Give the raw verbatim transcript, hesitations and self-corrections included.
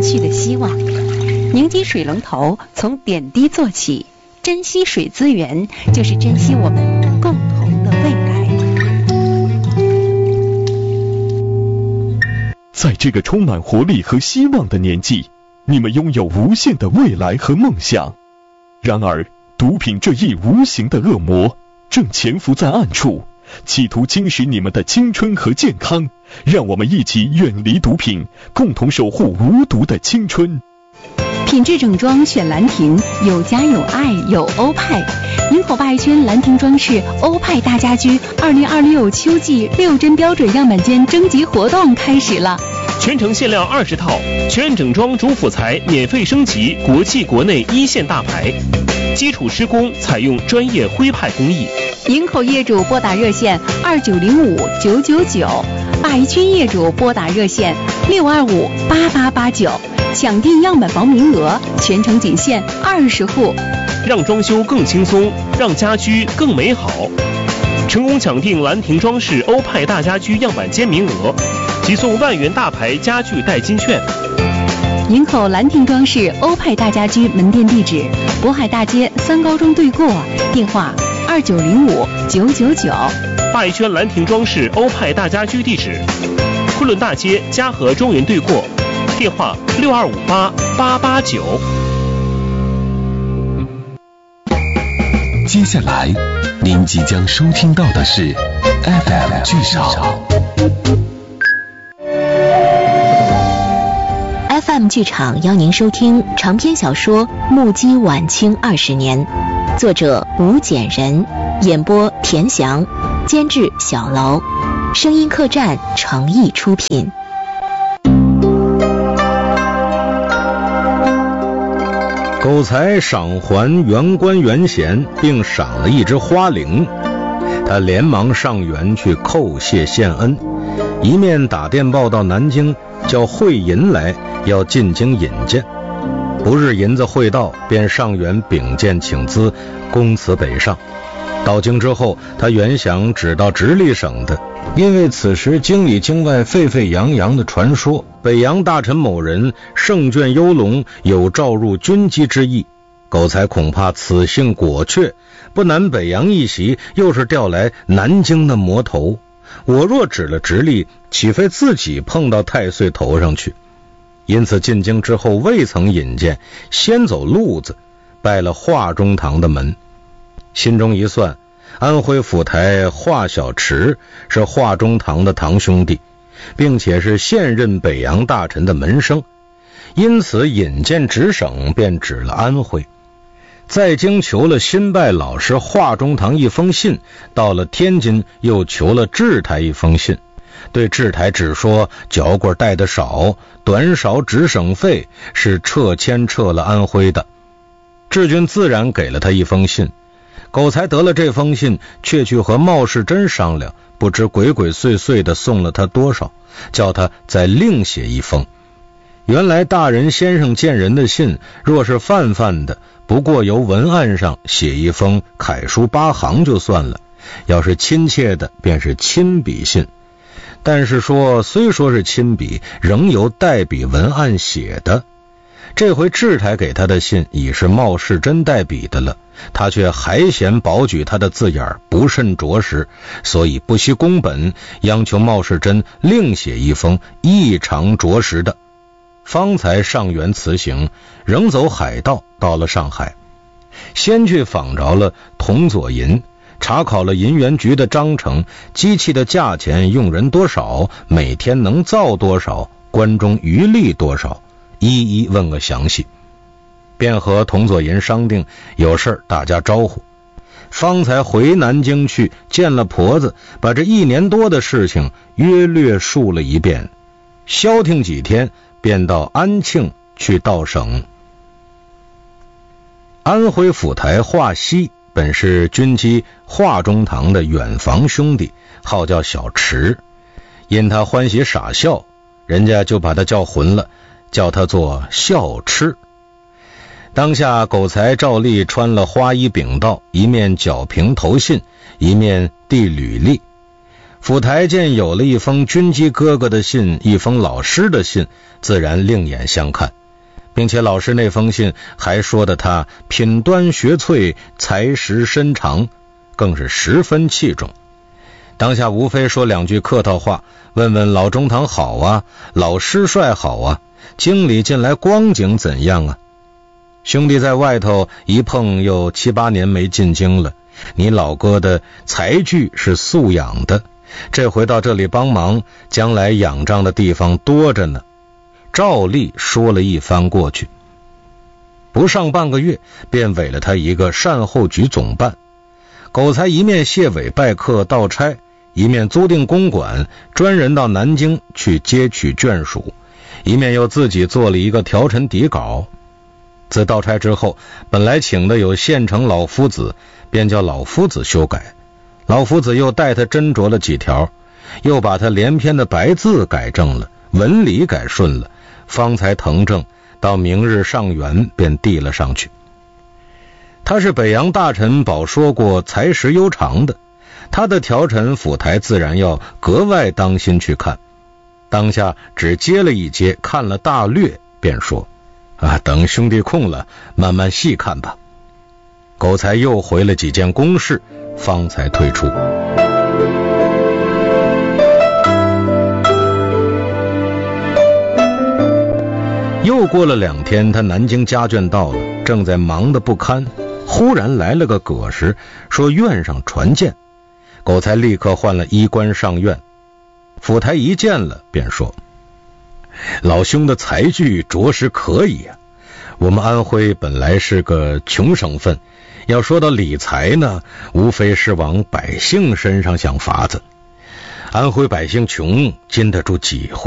续的希望。宁吉水龙头从点滴做起，珍惜水资源，就是珍惜我们共同的未来。 在这个充满活力和希望的年纪，你们拥有无限的未来和梦想。然而，毒品这一无形的恶魔正潜伏在暗处，企图侵蚀你们的青春和健康。让我们一起远离毒品，共同守护无毒的青春。 品质整装选兰亭，有家有爱有欧派。营口鲅鱼圈兰亭装饰欧派大家居二零二六秋季六针标准样板间征集活动开始了， 全程限量二十套，全整装主辅材免费升级国际国内一线大牌，基础施工采用专业徽派工艺。 营口业主拨打热线二九零五九九九，鲅鱼圈业主拨打热线六二五八八八九，抢订样板房名额，全程仅限二十户。 让装修更轻松，让家居更美好。成功抢订兰亭装饰欧派大家居样板间名额，即送万元大牌家具代金券。 营口兰亭装饰欧派大家居门店地址：渤海大街三高中对过，电话二九零五九九九。 鲅鱼圈兰亭装饰欧派大家居地址：昆仑大街嘉禾中原对过，电话六二五八八八九。 接下来您即将收听到的是 F M 剧场。 F M 剧场邀您收听长篇小说《目击晚清二十年》，作者吴简人，演播田翔，监制小楼，声音客栈诚意出品。 狗才赏还原官原衔，并赏了一只花翎。他连忙上元去叩谢献恩，一面打电报到南京，叫汇银来，要进京引荐。不日银子汇到，便上元禀见请资，公辞北上。到京之后，他原想只到直隶省的，因为此时京里京外沸沸扬扬的传说，北洋大臣某人胜卷幽龙，有召入军机之意。狗才恐怕此性果确，不南北洋一席，又是调来南京的魔头。我若指了直隶，岂非自己碰到太岁头上去？因此进京之后未曾引荐，先走路子，拜了华中堂的门。心中一算，安徽府台华小池是华中堂的堂兄弟，并且是现任北洋大臣的门生，因此引荐直省便指了安徽。在京求了新拜老师华中堂一封信，到了天津又求了制台一封信，对制台只说脚棍带的少，短少直省费，是撤迁撤了安徽的。志军自然给了他一封信。狗才得了这封信，却去和茂世珍商量，不知鬼鬼祟祟的送了他多少，叫他再另写一封。原来大人先生见人的信，若是泛泛的，不过由文案上写一封楷书八行就算了，要是亲切的，便是亲笔信。但是说虽说是亲笔，仍由代笔文案写的。这回制台给他的信已是茂世珍代笔的了，他却还嫌保举他的字眼不甚着实，所以不惜工本，央求茂世珍另写一封异常着实的。方才上元辞行，仍走海道，到了上海，先去访着了童佐银，查考了银元局的章程，机器的价钱，用人多少，每天能造多少，关中余力多少，一一问个详细，便和童佐银商定有事大家招呼。方才回南京去见了婆子，把这一年多的事情约略述了一遍，消停几天，便到安庆去到省。安徽府台华西本是军机华中堂的远房兄弟，号叫小池，因他欢喜傻笑，人家就把他叫混了，叫他做笑痴。当下狗才照例穿了花衣禀到，一面缴平投信，一面递履历。府台见有了一封军机哥哥的信，一封老师的信，自然另眼相看， 并且老师那封信还说的他品端学萃，才识深长，更是十分器重。当下无非说两句客套话，问问老中堂好啊，老师帅好啊，经理近来光景怎样啊？兄弟在外头一碰又七八年没进京了，你老哥的才具是素养的，这回到这里帮忙，将来仰仗的地方多着呢。照例说了一番过去，不上半个月便委了他一个善后局总办。苟才一面谢委拜客到差，一面租订公馆，专人到南京去接取眷属，一面又自己做了一个条陈底稿。自到差之后，本来请的有县城老夫子，便叫老夫子修改。老夫子又带他斟酌了几条，又把他连篇的白字改正了，文理改顺了，方才誊正，到明日上元便递了上去。他是北洋大臣保说过才识悠长的，他的条陈府台自然要格外当心去看。当下只接了一接，看了大略，便说啊，等兄弟空了慢慢细看吧。苟才又回了几件公事，方才退出。又过了两天，他南京家眷到了，正在忙得不堪，忽然来了个葛氏，说院上传见。苟才立刻换了衣冠上院。府台一见了，便说老兄的才具着实可以啊，我们安徽本来是个穷省份，要说到理财呢，无非是往百姓身上想法子。安徽百姓穷，经得住几回。